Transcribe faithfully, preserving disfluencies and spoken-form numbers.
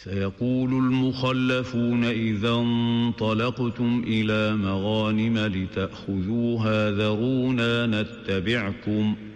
سيقول المخلفون إذا انطلقتم إلى مغانم لتأخذوها ذرونا نتبعكم